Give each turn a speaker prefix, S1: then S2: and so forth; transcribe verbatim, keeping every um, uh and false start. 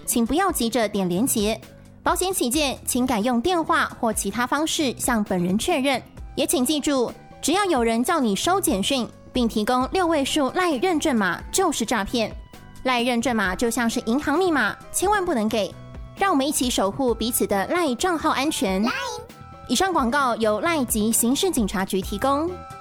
S1: 请不要急着点连结。保险起见，请改用电话或其他方式向本人确认。也请记住，只要有人叫你收简讯，并提供六位数 LINE 认证码，就是诈骗。LINE 认证码就像是银行密码，千万不能给。让我们一起守护彼此的 LINE 账号安全。以上广告由 LINE 及刑事警察局提供。